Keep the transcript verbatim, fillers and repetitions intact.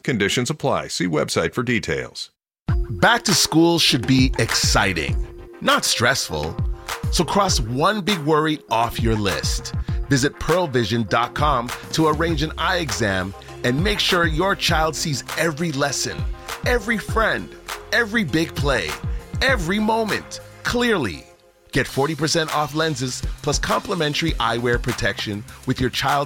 Conditions apply. See website for details. Back to school should be exciting, not stressful. So cross one big worry off your list. Visit pearl vision dot com to arrange an eye exam and make sure your child sees every lesson, every friend, every big play, every moment clearly. Get forty percent off lenses plus complimentary eyewear protection with your child